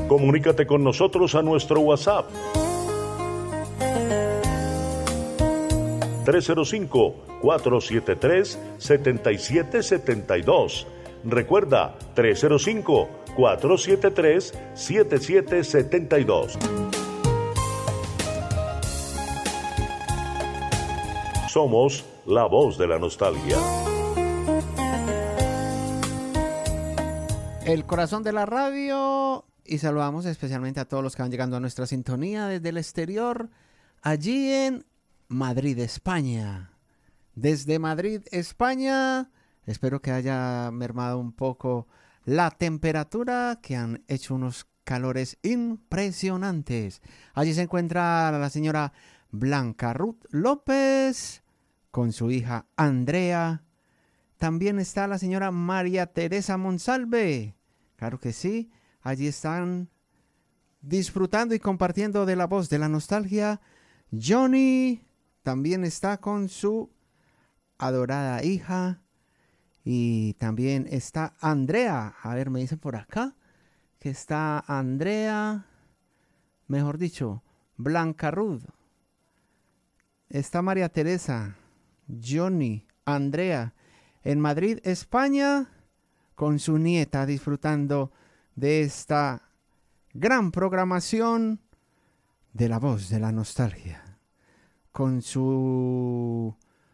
Comunícate con nosotros a nuestro WhatsApp 305-473-7772. Recuerda, 305-473-7772. Somos la voz de la nostalgia. El corazón de la radio, y saludamos especialmente a todos los que van llegando a nuestra sintonía desde el exterior, allí en Madrid, España. Desde Madrid, España, espero que haya mermado un poco la temperatura, que han hecho unos calores impresionantes. Allí se encuentra la señora Blanca Ruth López con su hija Andrea. También está la señora María Teresa Monsalve. Claro que sí, allí están disfrutando y compartiendo de la voz de la nostalgia. Johnny también está con su adorada hija. Y también está Andrea. A ver, me dicen por acá que está Andrea, mejor dicho, Blanca Ruth. Está María Teresa, Johnny, Andrea, en Madrid, España, con su nieta, disfrutando de esta gran programación de la voz de la nostalgia, con su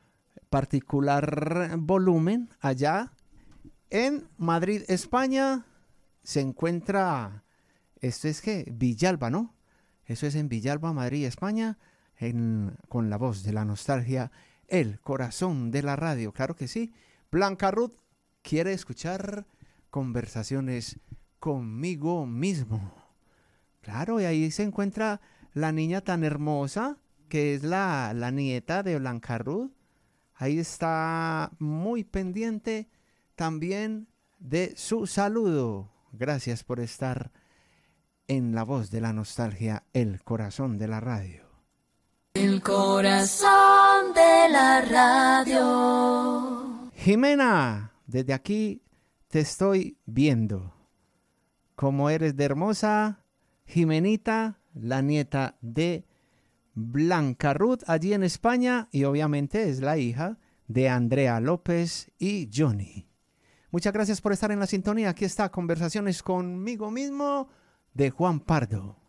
particular volumen. Allá en Madrid, España, se encuentra, esto es que Villalba, ¿no? Eso es en Villalba, Madrid, España, con la voz de la nostalgia, el corazón de la radio, claro que sí. Blanca Ruth quiere escuchar conversaciones conmigo mismo. Claro, y ahí se encuentra la niña tan hermosa que es la nieta de Blanca Ruth. Ahí está muy pendiente también de su saludo. Gracias por estar en la voz de la nostalgia, el corazón de la radio. El corazón de la radio. Jimena, desde aquí te estoy viendo. Como eres de hermosa, Jimenita, la nieta de Blanca Ruth, allí en España, y obviamente es la hija de Andrea López y Johnny. Muchas gracias por estar en la sintonía. Aquí está Conversaciones conmigo mismo de Juan Pardo.